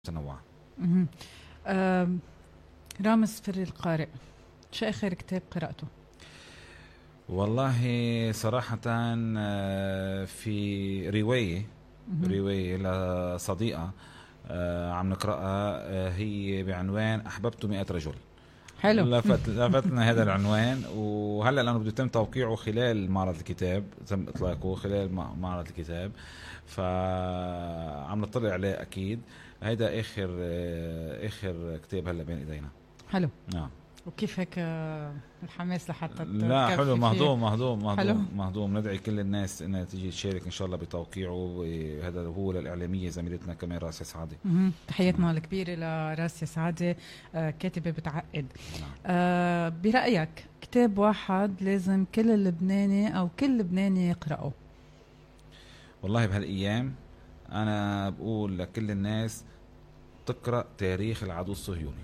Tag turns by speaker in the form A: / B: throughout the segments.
A: متنوعة.
B: مهم. رامز فري القارئ، شو آخر كتاب قرأته؟
A: والله صراحة في رواية لصديقة عم نقرأها، هي بعنوان أحببت 100 رجل.
B: حلو.
A: لفتنا هذا العنوان، وهلا لانه بده يتم توقيعه خلال معرض الكتاب، تم اطلاقه خلال معرض الكتاب، فعم نطلع عليه اكيد. هيدا اخر كتاب هلا بين ايدينا.
B: حلو.
A: نعم.
B: وكيف هيك الحماس لحتى
A: لا حلو،
B: حلو.
A: مهضوم. ندعي كل الناس انها تيجي تشارك ان شاء الله بتوقيعه. هذا هو للاعلاميه زميلتنا كمان راسيا سعاده.
B: تحياتنا الكبيره لراسيا سعاده، كاتبه بتعقد.
A: نعم.
B: برايك كتاب واحد لازم كل لبناني او كل لبناني يقراه؟
A: والله بهالايام انا بقول لكل الناس تقرا تاريخ العدو الصهيوني.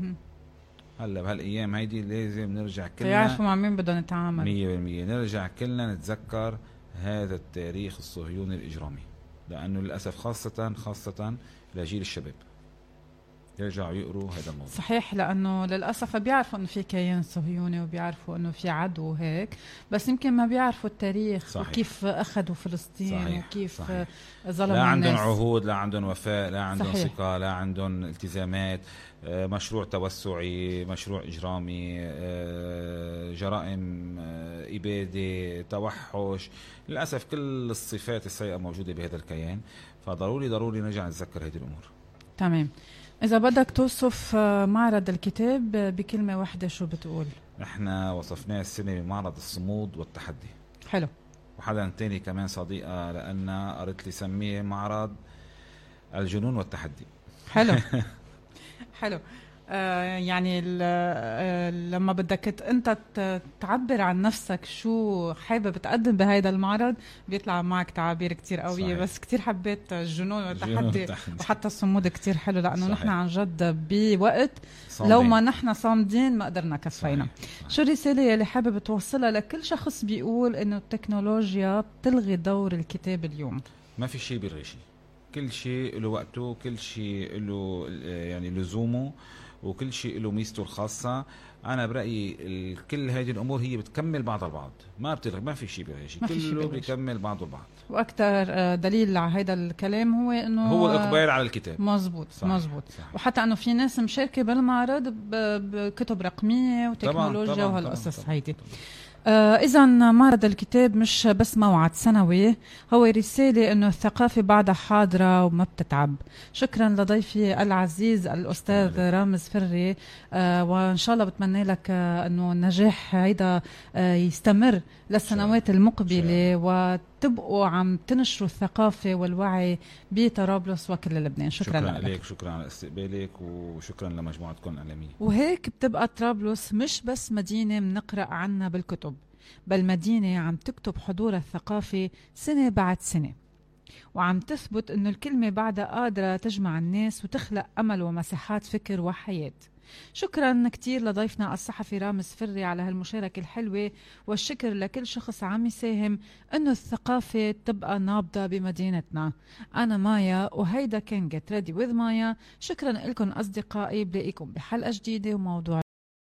A: هلا بهالايام هيدي لازم نرجع كلنا
B: يعرفوا مع مين بدهم نتعامل.
A: 100% نرجع كلنا نتذكر هذا التاريخ الصهيوني الاجرامي، لانه للاسف خاصه لجيل الشباب يرجعوا يقروا هذا الموضوع.
B: صحيح، لانه للاسف بيعرفوا انه في كيان صهيوني وبيعرفوا انه في عدو هيك، بس يمكن ما بيعرفوا التاريخ.
A: صحيح.
B: وكيف اخذوا فلسطين.
A: صحيح.
B: وكيف
A: صحيح.
B: ظلموا
A: لا عندهم
B: الناس.
A: عهود، لا عندهم وفاء، لا عندهم
B: صحيح.
A: ثقة، لا عندهم التزامات. مشروع توسعي، مشروع إجرامي، جرائم إبادة، توحش. للأسف كل الصفات السيئة موجودة بهذا الكيان، فضروري نرجع نتذكر هذه الأمور.
B: تمام. إذا بدك توصف معرض الكتاب بكلمة واحدة شو بتقول؟
A: احنا وصفناه السنة بمعرض الصمود والتحدي.
B: حلو.
A: وحدا تاني كمان صديقة لأن قررت لي سميه معرض الجنون والتحدي.
B: حلو. حلو. يعني لما بدك انت تعبر عن نفسك شو حابب تقدم بهيدا المعرض بيطلع معك تعابير كتير قوية. صحيح. بس كتير حبيت الجنون والتحدي وحتى الصمود كتير حلو، لأنه نحن عن جد بوقت لو ما نحن صامدين ما قدرنا كفينا. صحيح. شو الرسالة اللي حابب توصلها لكل شخص بيقول انه التكنولوجيا بتلغي دور الكتاب اليوم؟
A: ما في شيء بيلغي شيء، كل شيء له وقته، كل شيء له يعني لزومه، وكل شيء له ميزته الخاصة. أنا برأيي كل هذه الأمور هي بتكمل بعض البعض، ما بتلغي، ما في شيء بيلغي شيء، كله بيكمل بعضه البعض.
B: وأكثر دليل على هذا الكلام هو إنه
A: هو الإقبال على الكتاب.
B: مظبوط. وحتى إنه في ناس مشاركة بالمعرض بكتب رقمية وتكنولوجيا وهالقصص هيدي. إذا معرض الكتاب مش بس موعد سنوي، هو رسالة إنه الثقافة بعدها حاضرة وما بتتعب. شكرا لضيفي العزيز الأستاذ رامز فري، وإن شاء الله بتمنى لك إنه النجاح هيدا يستمر للسنوات المقبلة، وتبقوا عم تنشروا الثقافة والوعي بطرابلس وكل لبنان. شكرا لك.
A: شكرا على استقبالك، وشكرا لمجموعتكم الإعلامية.
B: وهيك بتبقى طرابلس مش بس مدينة منقرأ عنها بالكتب، بل مدينة عم تكتب حضور الثقافي سنة بعد سنة، وعم تثبت إنه الكلمة بعدها قادرة تجمع الناس وتخلق أمل ومساحات فكر وحياة. شكرا كتير لضيفنا الصحفي رامز فري على هالمشاركة الحلوة، والشكر لكل شخص عم يساهم إنه الثقافة تبقى نابضة بمدينتنا. أنا مايا، وهيدا كان Get Ready with مايا. شكرا لكم أصدقائي، بلاقيكم بحلقة جديدة وموضوع